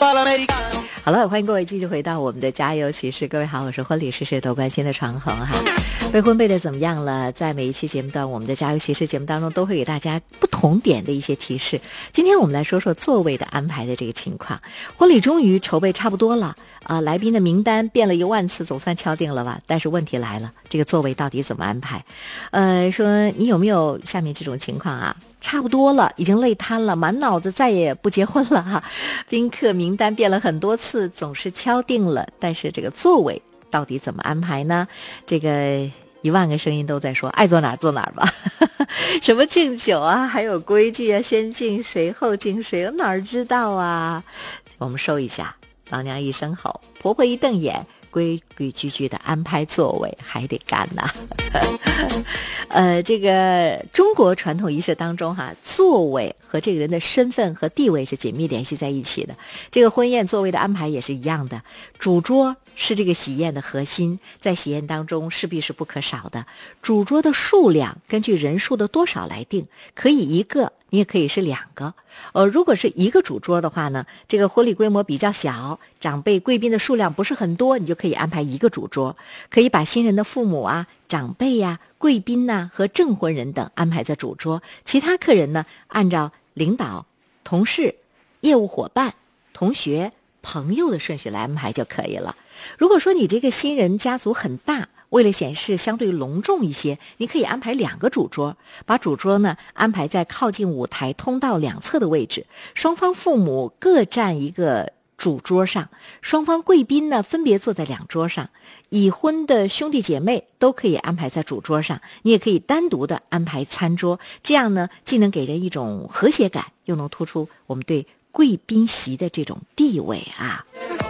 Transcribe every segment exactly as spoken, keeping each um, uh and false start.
好了，欢迎各位继续回到我们的家有喜事。各位好，我是婚礼事事都关心的长恒哈。备婚备的怎么样了？在每一期节目段，我们的家有喜事节目当中都会给大家不同点的一些提示。今天我们来说说座位的安排的这个情况。婚礼终于筹备差不多了啊、呃，来宾的名单变了一万次，总算敲定了吧？但是问题来了，这个座位到底怎么安排？呃，说你有没有下面这种情况啊？差不多了，已经累瘫了，满脑子再也不结婚了哈。宾客名单变了很多次，总是敲定了，但是这个座位到底怎么安排呢？这个一万个声音都在说，爱坐哪儿坐哪儿吧。什么敬酒啊，还有规矩啊，先敬谁后敬谁，哪儿知道啊？我们收一下，老娘一声吼，婆婆一瞪眼，规规矩矩的安排座位还得干呐。呃，这个中国传统仪式当中哈，座位和这个人的身份和地位是紧密联系在一起的。这个婚宴座位的安排也是一样的，主桌是这个喜宴的核心，在喜宴当中势必是不可少的。主桌的数量根据人数的多少来定，可以一个，你也可以是两个。呃，如果是一个主桌的话呢，这个婚礼规模比较小，长辈贵宾的数量不是很多，你就可以安排一个主桌，可以把新人的父母啊、长辈呀、啊、贵宾呐、啊、和证婚人等安排在主桌，其他客人呢，按照领导、同事、业务伙伴、同学、朋友的顺序来安排就可以了。如果说你这个新人家族很大，为了显示相对隆重一些，你可以安排两个主桌，把主桌呢安排在靠近舞台通道两侧的位置，双方父母各占一个主桌上，双方贵宾呢分别坐在两桌上，已婚的兄弟姐妹都可以安排在主桌上，你也可以单独的安排餐桌，这样呢既能给人一种和谐感，又能突出我们对贵宾席的这种地位啊。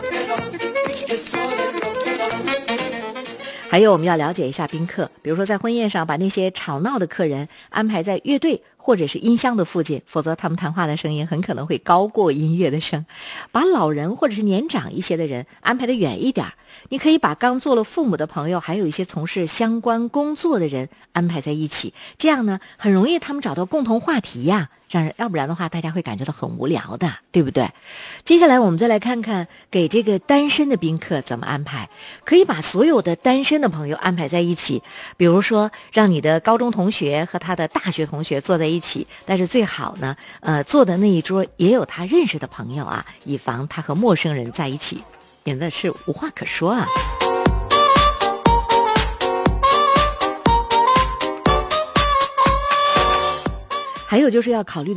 还有我们要了解一下宾客，比如说在婚宴上把那些吵闹的客人安排在乐队或者是音箱的附近，否则他们谈话的声音很可能会高过音乐的声。把老人或者是年长一些的人安排得远一点，你可以把刚做了父母的朋友，还有一些从事相关工作的人安排在一起，这样呢很容易他们找到共同话题呀，让人要不然的话大家会感觉到很无聊的，对不对？接下来我们再来看看给这个单身的宾客怎么安排。可以把所有的单身的朋友安排在一起，比如说让你的高中同学和他的大学同学坐在一起，但是最好呢呃，坐的那一桌也有他认识的朋友啊，以防他和陌生人在一起，免得是无话可说啊。还有就是要考虑的